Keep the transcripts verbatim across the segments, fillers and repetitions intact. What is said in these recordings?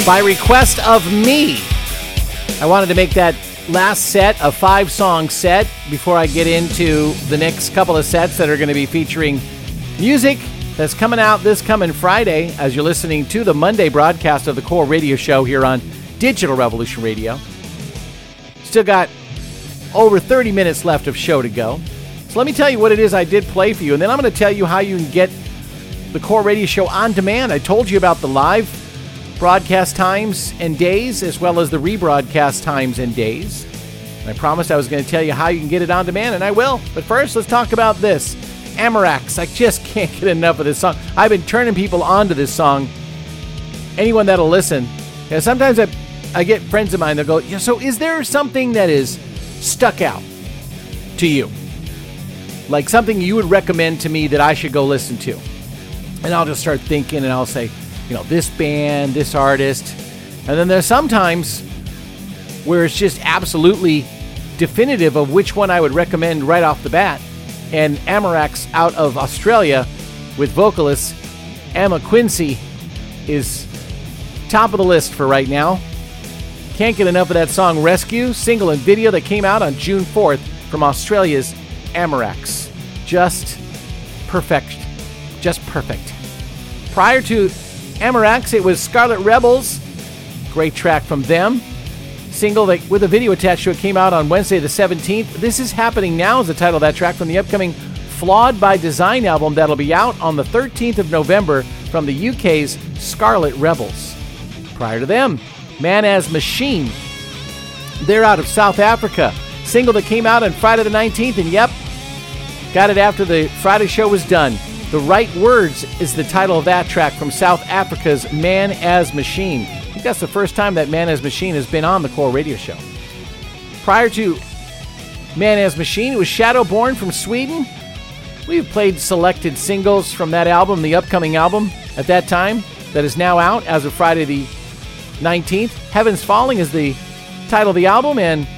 by request of me. I wanted to make that last set a five-song set before I get into the next couple of sets that are going to be featuring music that's coming out this coming Friday as you're listening to the Monday broadcast of the Core Radio Show here on Digital Revolution Radio. Still got over thirty minutes left of show to go. So let me tell you what it is I did play for you, and then I'm going to tell you how you can get the Core Radio Show on demand. I told you about the live broadcast times and days, as well as the rebroadcast times and days. And I promised I was going to tell you how you can get it on demand, and I will. But first, let's talk about this. Amaraks. I just can't get enough of this song. I've been turning people on to this song. Anyone that'll listen. You know, sometimes I, I get friends of mine that go, yeah, so is there something that is stuck out to you? Like something you would recommend to me that I should go listen to? And I'll just start thinking, and I'll say, you know, this band, this artist. And then there's sometimes where it's just absolutely definitive of which one I would recommend right off the bat. And Amaraks out of Australia with vocalist Emma Quincy is top of the list for right now. Can't get enough of that song Rescue, single and video that came out on June fourth from Australia's Amaraks. Just perfect. Just perfect. Prior to Amaraks, it was Scarlet Rebels. Great track from them. Single that, with a video attached to it, came out on Wednesday the seventeenth. This Is Happening Now is the title of that track from the upcoming Flawed by Design album that'll be out on the thirteenth of November from the U K's Scarlet Rebels. Prior to them, Man as Machine. They're out of South Africa. Single that came out on Friday the nineteenth, and yep, got it after the Friday show was done. The Right Words is the title of that track from South Africa's Man as Machine. I think that's the first time that Man as Machine has been on the Core Radio Show. Prior to Man as Machine, it was Shadowborn from Sweden. We've played selected singles from that album, the upcoming album at that time, that is now out as of Friday the nineteenth. Heaven's Falling is the title of the album, and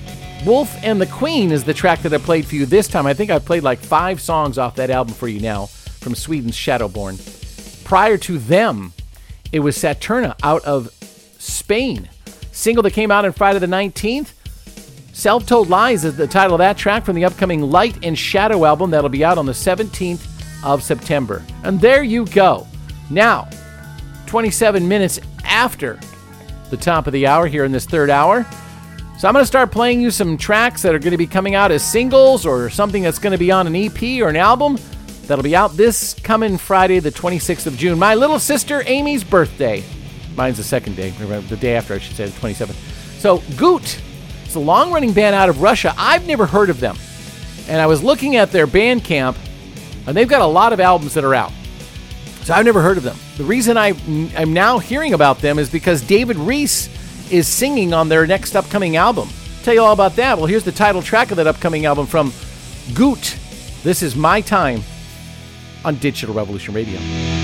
Wolf and the Queen is the track that I played for you this time. I think I've played like five songs off that album for you now from Sweden's Shadowborn. Prior to them, it was Saturna out of Spain. Single that came out on Friday the nineteenth. Self-Told Lies is the title of that track from the upcoming Light and Shadow album that'll be out on the seventeenth of September. And there you go. Now, twenty-seven minutes after the top of the hour here in this third hour. So I'm going to start playing you some tracks that are going to be coming out as singles or something that's going to be on an E P or an album that'll be out this coming Friday, the twenty-sixth of June. My little sister Amy's birthday. Mine's the second day, the day after, I should say, the twenty-seventh. So Goot, it's a long-running band out of Russia. I've never heard of them. And I was looking at their Bandcamp, and they've got a lot of albums that are out. So I've never heard of them. The reason I, I'm now hearing about them is because David Reese is singing on their next upcoming album. Tell you all about that. Well, here's the title track of that upcoming album from Goot. This is My Time on Digital Revolution Radio.